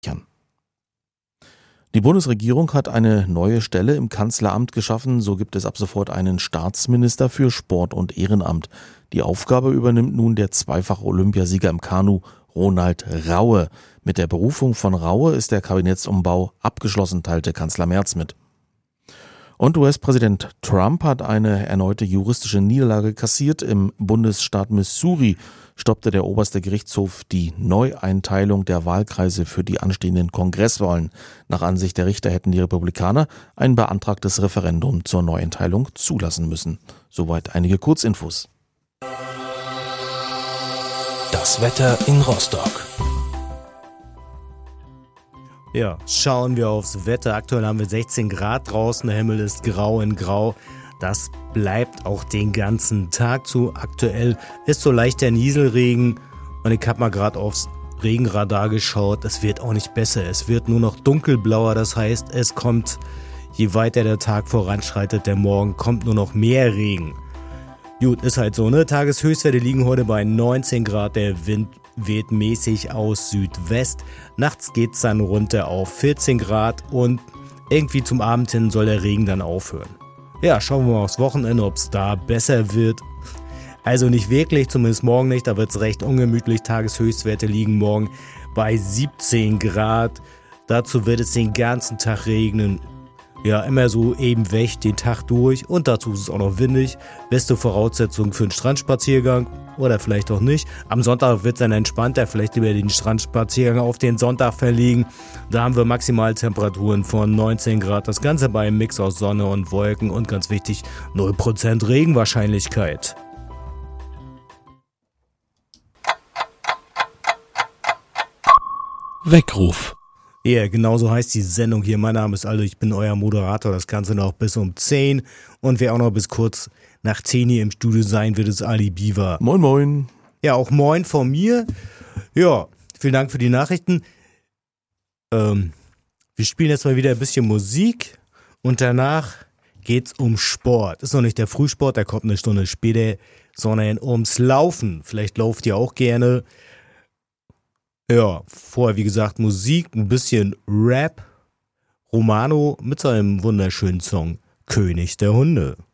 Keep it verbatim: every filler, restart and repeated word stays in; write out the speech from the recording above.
Die Bundesregierung hat eine neue Stelle im Kanzleramt geschaffen. So gibt es ab sofort einen Staatsminister für Sport und Ehrenamt. Die Aufgabe übernimmt nun der zweifache Olympiasieger im Kanu, Ronald Raue. Mit der Berufung von Raue ist der Kabinettsumbau abgeschlossen, teilte Kanzler Merz mit. Und U S-Präsident Trump hat eine erneute juristische Niederlage kassiert. Im Bundesstaat Missouri stoppte der oberste Gerichtshof die Neueinteilung der Wahlkreise für die anstehenden Kongresswahlen. Nach Ansicht der Richter hätten die Republikaner ein beantragtes Referendum zur Neueinteilung zulassen müssen. Soweit einige Kurzinfos. Das Wetter in Rostock. Ja, schauen wir aufs Wetter. Aktuell haben wir sechzehn Grad draußen, der Himmel ist grau in grau. Das bleibt auch den ganzen Tag so. Aktuell ist so leichter Nieselregen und ich habe mal gerade aufs Regenradar geschaut. Es wird auch nicht besser, es wird nur noch dunkelblauer. Das heißt, es kommt, je weiter der Tag voranschreitet, der Morgen, kommt nur noch mehr Regen. Gut, ist halt so, ne? Tageshöchstwerte liegen heute bei neunzehn Grad, der Wind weht mäßig aus Südwest. Nachts geht's dann runter auf vierzehn Grad und irgendwie zum Abend hin soll der Regen dann aufhören. Ja, schauen wir mal aufs Wochenende, ob es da besser wird. Also nicht wirklich, zumindest morgen nicht, da wird es recht ungemütlich. Tageshöchstwerte liegen morgen bei siebzehn Grad. Dazu wird es den ganzen Tag regnen. Ja, immer so eben weg, den Tag durch und dazu ist es auch noch windig. Beste Voraussetzung für einen Strandspaziergang oder vielleicht auch nicht. Am Sonntag wird es dann entspannter, vielleicht lieber den Strandspaziergang auf den Sonntag verlegen. Da haben wir Maximaltemperaturen von neunzehn Grad. Das Ganze bei einem Mix aus Sonne und Wolken und ganz wichtig, null Prozent Regenwahrscheinlichkeit. Weckruf. Ja, yeah, genau so heißt die Sendung hier. Mein Name ist Aldo, ich bin euer Moderator. Das Ganze noch bis um zehn. Und wer auch noch bis kurz nach zehn hier im Studio sein wird, ist Ali Biwa. Moin, moin. Ja, auch moin von mir. Ja, vielen Dank für die Nachrichten. Ähm, wir spielen jetzt mal wieder ein bisschen Musik. Und danach geht's um Sport. Ist noch nicht der Frühsport, der kommt eine Stunde später, sondern ums Laufen. Vielleicht lauft ihr auch gerne. Ja, vorher wie gesagt Musik, ein bisschen Rap, Romano mit seinem wunderschönen Song König der Hunde.